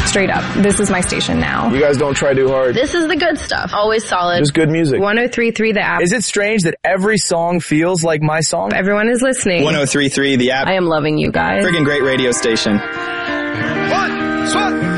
Straight up. This is my station now. You guys don't try too hard. This is the good stuff. Always solid. Just good music. 103.3 The App. Is it strange that every song feels like my song? Everyone is listening. 103.3 The App. I am loving you guys. Friggin' great radio station.